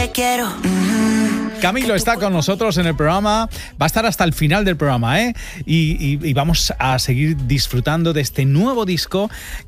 quiero. Camilo está con nosotros en el programa, va a estar hasta el final del programa, ¿eh? Y vamos a seguir disfrutando de este nuevo disco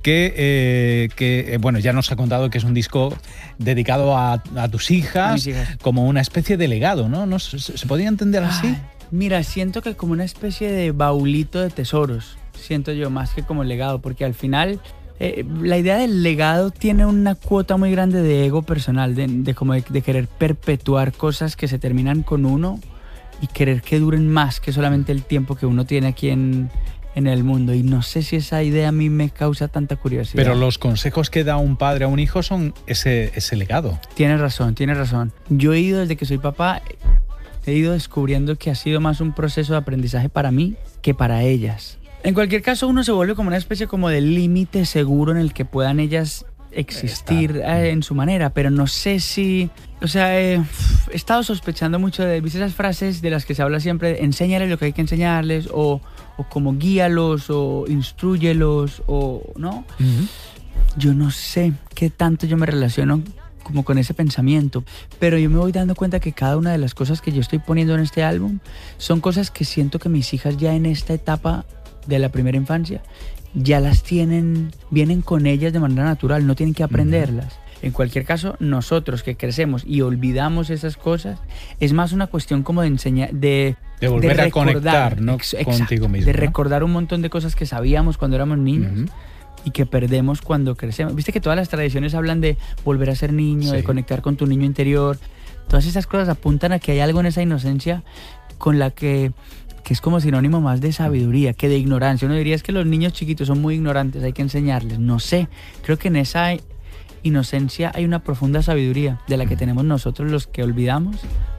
que bueno, ya nos ha contado que es un disco dedicado a tus hijas, como una especie de legado, ¿no? ¿Se podría entender así? Mira, siento que como una especie de baulito de tesoros, siento yo, más que como legado, porque al final la idea del legado tiene una cuota muy grande de ego personal, de querer perpetuar cosas que se terminan con uno y querer que duren más que solamente el tiempo que uno tiene aquí en el mundo. Y no sé si esa idea a mí me causa tanta curiosidad. Pero los consejos que da un padre a un hijo son ese legado. Tienes razón. Yo he ido desde que soy papá, he ido descubriendo que ha sido más un proceso de aprendizaje para mí que para ellas. En cualquier caso, uno se vuelve como una especie como de límite seguro en el que puedan ellas existir en su manera, pero no sé si... O sea, he estado sospechando mucho de... ¿Viste esas frases de las que se habla siempre? Enséñales lo que hay que enseñarles, o como guíalos, o instrúyelos, o... ¿no? Uh-huh. Yo no sé qué tanto yo me relaciono como con ese pensamiento, pero yo me voy dando cuenta que cada una de las cosas que yo estoy poniendo en este álbum son cosas que siento que mis hijas ya en esta etapa de la primera infancia ya las tienen, vienen con ellas de manera natural, no tienen que aprenderlas. En cualquier caso, nosotros que crecemos y olvidamos esas cosas, es más una cuestión como de enseñar, de volver a conectar, ¿no? Contigo mismo, de recordar un montón de cosas que sabíamos cuando éramos niños y que perdemos cuando crecemos. Viste que todas las tradiciones hablan de volver a ser niño, de conectar con tu niño interior. Todas esas cosas apuntan a que hay algo en esa inocencia con la que es como sinónimo más de sabiduría que de ignorancia. Uno diría es que los niños chiquitos son muy ignorantes, hay que enseñarles. No sé, creo que en esa inocencia hay una profunda sabiduría de la que tenemos nosotros los que olvidamos